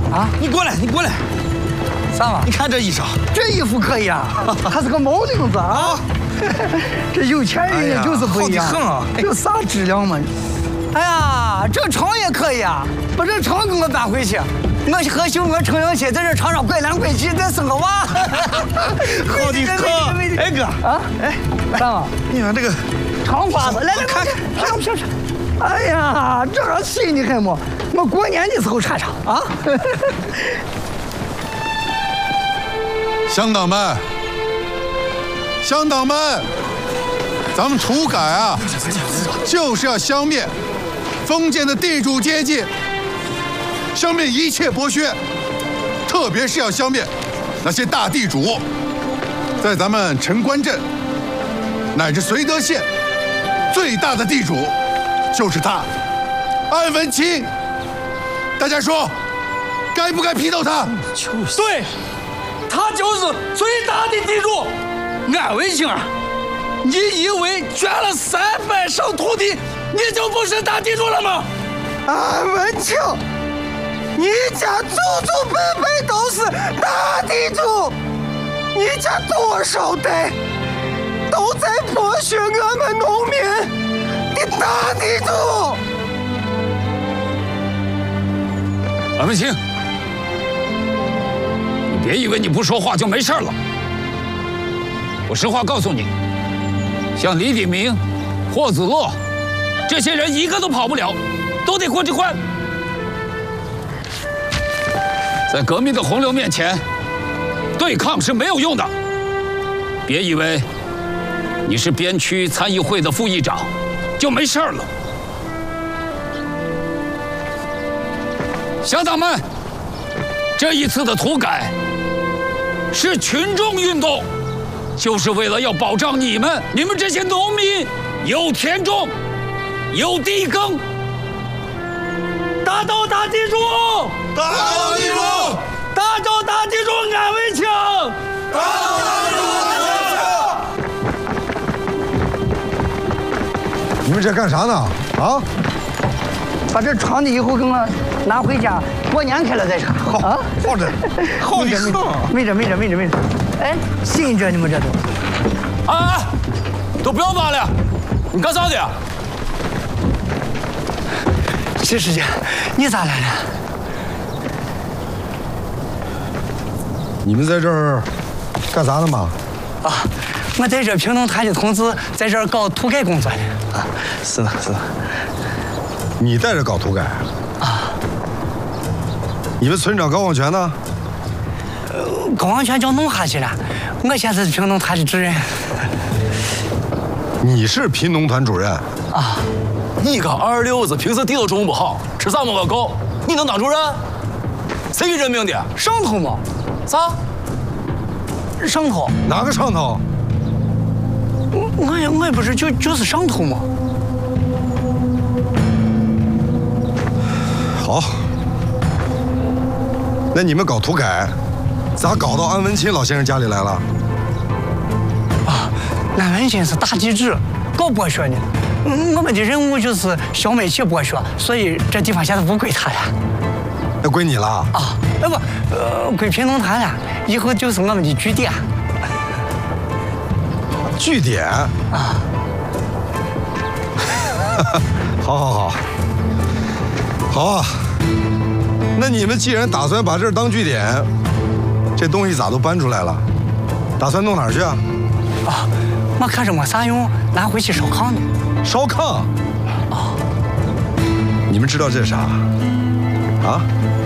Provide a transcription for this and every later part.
啊！ 你过来，你过来。 啥嘛？ 你看这衣裳， 这衣服可以啊，还是个毛领子啊。这有钱人家就是不一样。 好的很啊！ 这啥质量嘛？哎呀，这床也可以啊，把这床给我搬回去。我和媳妇我成阳去，在这床上拐来拐去，再生个娃。 好的很。哎哥啊，哎，啥嘛？ 你看这个床花子，来看看，漂。哎呀，这还新的很么？我过年的时候穿啊。 乡党们，咱们土改啊，就是要消灭封建的地主阶级，消灭一切剥削，特别是要消灭那些大地主。在咱们陈官镇乃至绥德县，最大的地主就是他，安文清。大家说，该不该批斗他？ 对。他就是最大的地主，安文清啊！你以为捐了300升土地，你就不是大地主了吗？ 安文清，你家祖祖辈辈都是大地主，你家多少代都在剥削我们农民的大地主。 安文清。别以为你不说话就没事了。我实话告诉你，像李鼎铭、霍子乐这些人一个都跑不了，都得过这关。在革命的洪流面前，对抗是没有用的。别以为你是边区参议会的副议长就没事了。乡党们，这一次的土改是群众运动，就是为了要保障你们这些农民有田种，有地耕。打倒大地主！ 打倒地主！ 打倒大地主安文清！ 打倒大地主安文清！你们这干啥呢？啊？ 把这床的以后给我拿回家，过年开了再穿。 好，好着，好的很。 没着。哎，新着你们这都。 啊！都不要扒了，你干啥的呀？ 徐师姐，你咋来了？ 你们在这儿干啥呢嘛？ 啊，我在这平东团的同志在这儿搞土改工作呢。啊，是的。 你带着搞土改？ 啊。 你们村长高望全呢？ 高望全叫弄下去了，我现在是平东团的主任。 你是贫农团主任？ 啊。 你个二流子，平时地都种不好，吃啥么个狗？你能当主任？谁给任命的？ 上头吗？ 啥？ 上头？ 哪个上头？ 我也不是就是上头吗？ 好，那你们搞土改，咋搞到安文清老先生家里来了？ 啊，安文清是大地主，搞剥削呢。我们的任务就是消灭起剥削，所以这地方现在不归他了。 那归你了？ 啊，归平东团了，以后就是我们的据点。 据点？ 啊。 好啊！那你们既然打算把这儿当据点，这东西咋都搬出来了？打算弄哪儿去啊？ 啊，我看着没啥用，拿回去烧炕呢。 烧炕？啊！你们知道这是啥？啊？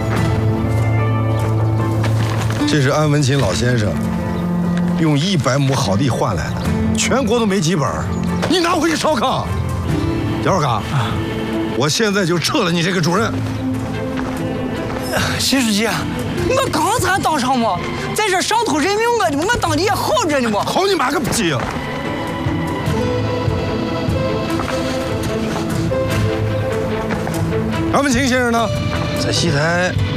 这是安文清老先生用100亩好地换来的，全国都没几本。你拿回去烧炕？姚二嘎，我现在就撤了你这个主任。 徐书记，我刚才当上嘛，在这上头任命我的，我当的也好着呢嘛。 好你妈个逼！安文清先生呢？ 在戏台